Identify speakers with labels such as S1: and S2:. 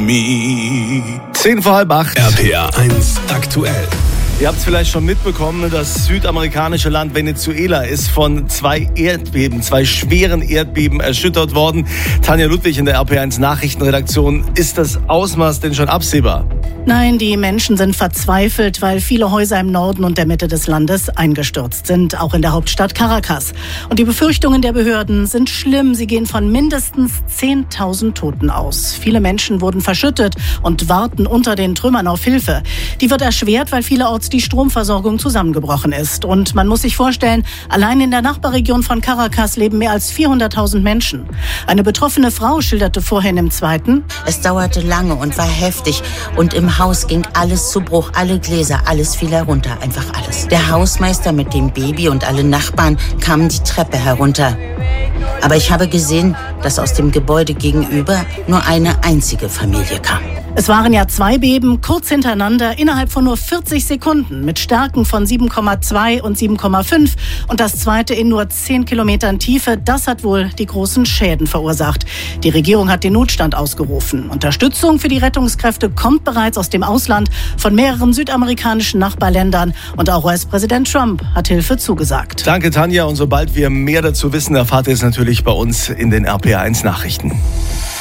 S1: me.
S2: 7:30.
S1: RPA 1 aktuell.
S2: Ihr habt es vielleicht schon mitbekommen, das südamerikanische Land Venezuela ist von zwei schweren Erdbeben erschüttert worden. Tanja Ludwig in der RPA 1 Nachrichtenredaktion. Ist das Ausmaß denn schon absehbar?
S3: Nein, die Menschen sind verzweifelt, weil viele Häuser im Norden und der Mitte des Landes eingestürzt sind, auch in der Hauptstadt Caracas. Und die Befürchtungen der Behörden sind schlimm. Sie gehen von mindestens 10.000 Toten aus. Viele Menschen wurden verschüttet und warten unter den Trümmern auf Hilfe. Die wird erschwert, weil vielerorts die Stromversorgung zusammengebrochen ist. Und man muss sich vorstellen, allein in der Nachbarregion von Caracas leben mehr als 400.000 Menschen. Eine betroffene Frau schilderte vorhin im Zweiten:
S4: Es dauerte lange und war heftig. Und im Haus ging alles zu Bruch, alle Gläser, alles fiel herunter, einfach alles. Der Hausmeister mit dem Baby und alle Nachbarn kamen die Treppe herunter. Aber ich habe gesehen, dass aus dem Gebäude gegenüber nur eine einzige Familie kam.
S3: Es waren ja 2 Beben kurz hintereinander innerhalb von nur 40 Sekunden mit Stärken von 7,2 und 7,5 und das zweite in nur 10 Kilometern Tiefe. Das hat wohl die großen Schäden verursacht. Die Regierung hat den Notstand ausgerufen. Unterstützung für die Rettungskräfte kommt bereits aus dem Ausland von mehreren südamerikanischen Nachbarländern und auch US-Präsident Trump hat Hilfe zugesagt.
S2: Danke, Tanja. Und sobald wir mehr dazu wissen, erfahrt ihr es natürlich bei uns in den RPA 1 Nachrichten.